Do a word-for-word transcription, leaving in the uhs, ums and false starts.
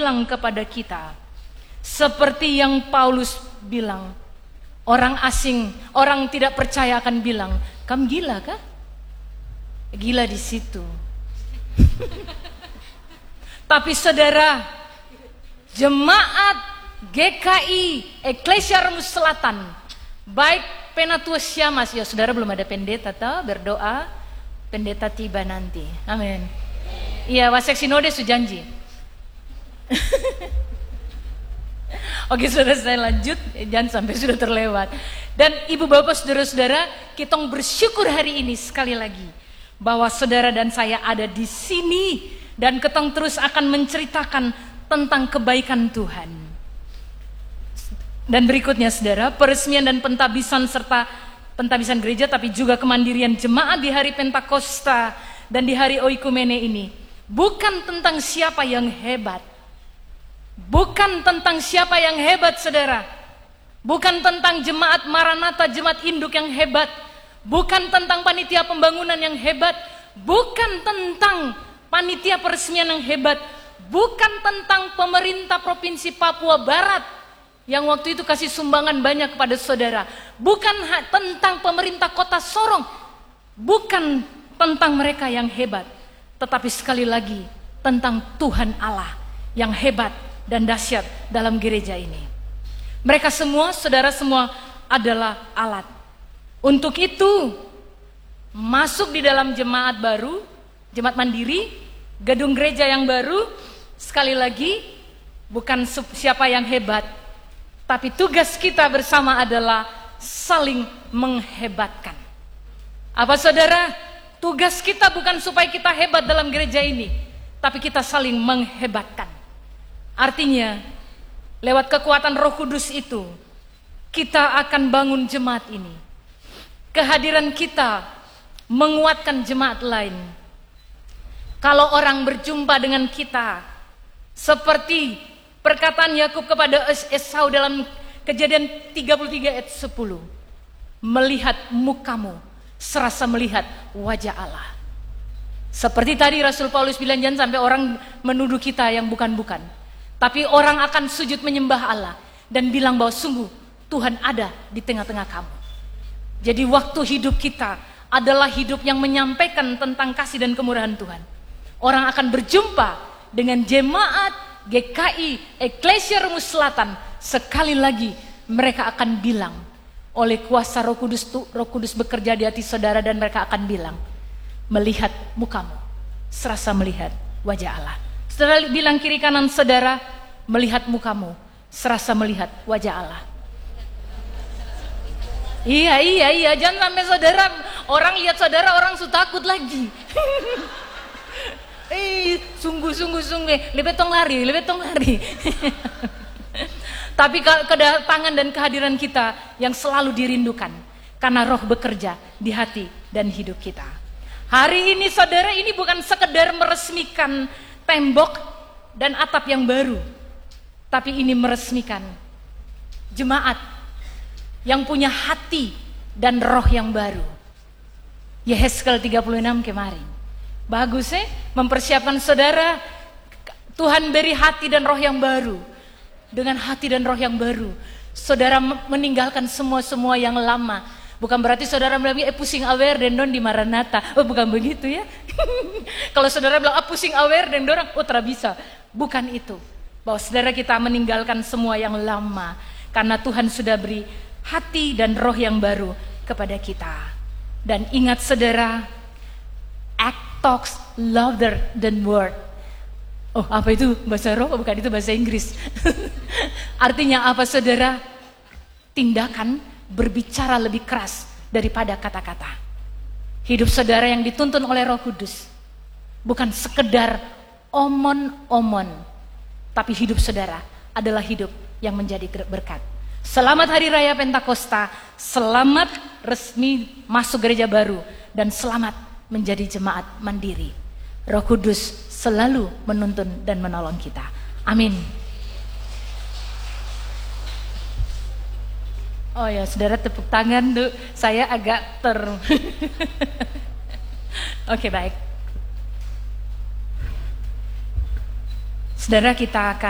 bilang kepada kita, seperti yang Paulus bilang, orang asing, orang tidak percaya akan bilang, kamu gila kah? Gila di situ. Tapi saudara, jemaat G K I Eklesia Remus Selatan, baik Penatua Syamas, ya saudara belum ada pendeta toh, berdoa pendeta tiba nanti. Amin. Iya, Wasek Sinode sujanji. Oke saudara, saya lanjut, jangan sampai sudah terlewat. Dan ibu bapak saudara-saudara, kita bersyukur hari ini sekali lagi bahwa saudara dan saya ada di sini dan kita terus akan menceritakan tentang kebaikan Tuhan. Dan berikutnya saudara, peresmian dan pentabisan serta pentabisan gereja, tapi juga kemandirian jemaat di hari Pentakosta dan di hari Oikumene ini bukan tentang siapa yang hebat. Bukan tentang siapa yang hebat saudara. Bukan tentang jemaat Maranatha, jemaat induk yang hebat. Bukan tentang panitia pembangunan yang hebat. Bukan tentang panitia peresmian yang hebat. Bukan tentang pemerintah Provinsi Papua Barat yang waktu itu kasih sumbangan banyak kepada saudara. Bukan tentang pemerintah kota Sorong. Bukan tentang mereka yang hebat. Tetapi sekali lagi tentang Tuhan Allah yang hebat dan dahsyat dalam gereja ini. Mereka semua, saudara semua adalah alat. Untuk itu, masuk di dalam jemaat baru, jemaat mandiri, gedung gereja yang baru, sekali lagi, bukan siapa yang hebat, tapi tugas kita bersama adalah saling menghebatkan. Apa saudara? Tugas kita bukan supaya kita hebat dalam gereja ini, tapi kita saling menghebatkan. Artinya, lewat kekuatan Roh Kudus itu, kita akan bangun jemaat ini. Kehadiran kita menguatkan jemaat lain. Kalau orang berjumpa dengan kita, seperti perkataan Yakub kepada Esau dalam Kejadian tiga puluh tiga ayat sepuluh, melihat mukamu serasa melihat wajah Allah. Seperti tadi Rasul Paulus bilang, jangan sampai orang menuduh kita yang bukan-bukan. Tapi orang akan sujud menyembah Allah dan bilang bahwa sungguh Tuhan ada di tengah-tengah kamu. Jadi waktu hidup kita adalah hidup yang menyampaikan tentang kasih dan kemurahan Tuhan. Orang akan berjumpa dengan jemaat G K I Eklesia Remus Selatan. Sekali lagi mereka akan bilang, oleh kuasa Roh Kudus, Roh Kudus bekerja di hati saudara, dan mereka akan bilang, melihat mukamu serasa melihat wajah Allah. Saudara bilang kiri kanan saudara, melihat mukamu serasa melihat wajah Allah. Iya iya iya, jangan sampai saudara, orang lihat saudara, orang su takut lagi. Eh, sungguh sungguh sungguh, lebih tong lari, lebih tong lari. Tapi kedatangan dan kehadiran kita yang selalu dirindukan, karena Roh bekerja di hati dan hidup kita. Hari ini saudara, ini bukan sekedar meresmikan tembok dan atap yang baru, tapi ini meresmikan jemaat yang punya hati dan roh yang baru. Yehezkel tiga puluh enam kemarin. Bagus ya, mempersiapkan saudara. Tuhan beri hati dan roh yang baru. Dengan hati dan roh yang baru, saudara meninggalkan semua-semua yang lama. Bukan berarti saudara bilang, eh pusing awer dan don di Maranatha. Oh bukan begitu ya. Kalau saudara bilang, ah pusing awer dan dorang, oh tidak bisa. Bukan itu. Bahwa saudara kita meninggalkan semua yang lama. Karena Tuhan sudah beri hati dan roh yang baru kepada kita. Dan ingat saudara, act talks louder than word. Oh apa itu bahasa roh? Bukan, itu bahasa Inggris. Artinya apa saudara? Tindakan berbicara lebih keras daripada kata-kata. Hidup saudara yang dituntun oleh Roh Kudus bukan sekedar omon-omon, tapi hidup saudara adalah hidup yang menjadi berkat. Selamat Hari Raya Pentakosta, selamat resmi masuk gereja baru, dan selamat menjadi jemaat mandiri. Roh Kudus selalu menuntun dan menolong kita. Amin. Oh ya, saudara tepuk tangan tuh, saya agak ter. Oke baik. Saudara, kita akan